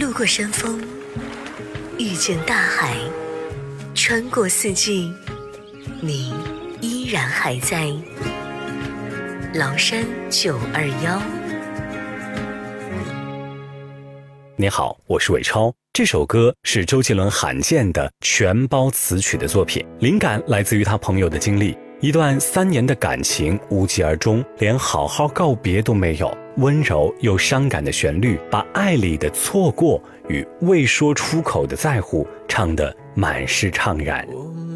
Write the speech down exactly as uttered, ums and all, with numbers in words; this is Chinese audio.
路过山峰，遇见大海，穿过四季，你依然还在。崂山九二幺。 你好，我是伟超。这首歌是周杰伦罕见的全包词曲的作品，灵感来自于他朋友的经历。一段三年的感情无疾而终，连好好告别都没有。温柔又伤感的旋律，把爱里的错过与未说出口的在乎唱得满是怅然。 我